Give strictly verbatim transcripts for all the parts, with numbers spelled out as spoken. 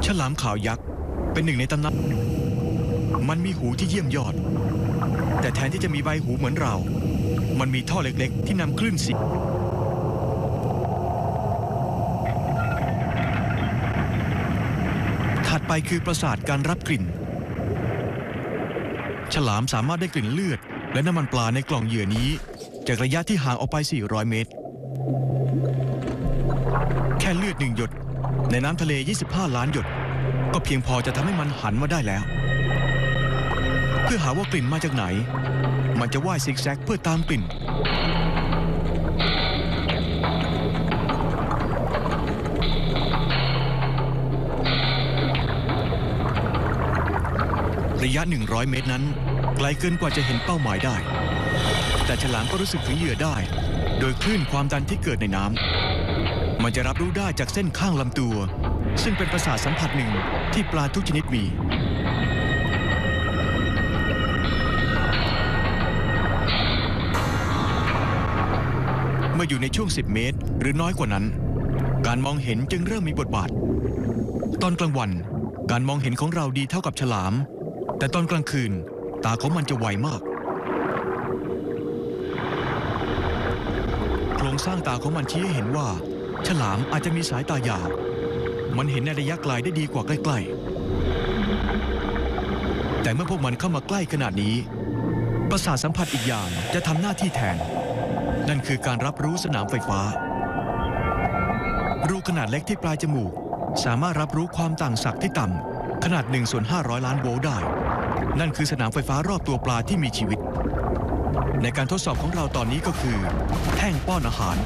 ฉลามขาวยักษ์เป็นหนึ่งในตำนานมันมีหูที่เยี่ยมยอดแต่แทนที่จะมีใบหูเหมือนเรามันมีท่อเล็กๆที่นำคลื่นเสียงถัดไปคือประสาทการรับกลิ่นฉลามสามารถได้กลิ่นเลือดและน้ำมันปลาในกล่องเหยื่อนี้จากระยะที่ห่างออกไปสี่ร้อยเมตรแค่เลือดหนึ่งหยดในน้ำทะเลยี่สิบห้าล้านหยดก็เพียงพอจะทำให้มันหันมาได้แล้วเพื่อหาว่ากลิ่นมาจากไหนมันจะว่ายซิกแซกเพื่อตามกลิ่นระยะหนึ่งร้อยเมตรนั้นไกลเกินกว่าจะเห็นเป้าหมายได้แต่ฉลามก็รู้สึกถึงเหยื่อได้โดยคลื่นความดันที่เกิดในน้ำมันจะรับรู้ได้จากเส้นข้างลำตัวซึ่งเป็นประสาทสัมผัสหนึ่งที่ปลาทุกชนิดมีเมื่ออยู่ในช่วงสิบเมตรหรือน้อยกว่านั้นการมองเห็นจึงเริ่มมีบทบาทตอนกลางวันการมองเห็นของเราดีเท่ากับฉลามแต่ตอนกลางคืนตาของมันจะไวมากโครงสร้างตาของมันชี้ให้เห็นว่าฉลามอาจจะมีสายตายาวมันเห็นในระยะไกลได้ดีกว่าใกล้ๆแต่เมื่อพวกมันเข้ามาใกล้ขนาดนี้ประสาทสัมผัสอีกอย่างจะทำหน้าที่แทนนั่นคือการรับรู้สนามไฟฟ้ารูขนาดเล็กที่ปลายจมูกสามารถรับรู้ความต่างศักย์ที่ต่ำขนาดหนึ่งส่วนห้าร้อยล้านโวลต์ได้นั่นคือสนามไฟฟ้ารอบตัวปลาที่มีชีวิตในการทดสอบของเราตอนนี้ก็คือแท่งป้อนอาหาร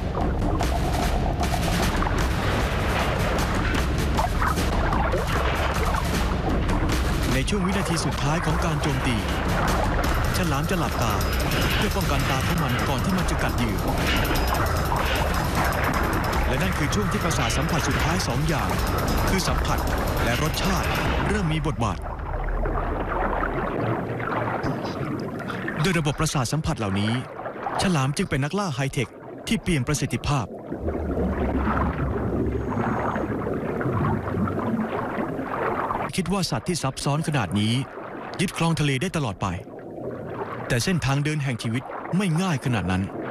ในช่วงวินาทีสุดท้ายของการโจมตีฉลามจะหลับตาเพื่อป้องกันตาของมันก่อนที่มันจะกัดเหยื่อและนั่นคือช่วงที่ประสาทสัมผัสสุดท้ายสองอย่างคือสัมผัสและรสชาติเริ่มมีบทบาทโดยระบบประสาทสัมผัสเหล่านี้ฉลามจึงเป็นนักล่าไฮเทคที่เปลี่ยนประสิทธิภาพคิดว่าสัตว์ที่ซับซ้อนขนาดนี้ยึดครองทะเลได้ตลอดไปแต่เส้นทางเดินแห่งชีวิตไม่ง่ายขนาดนั้น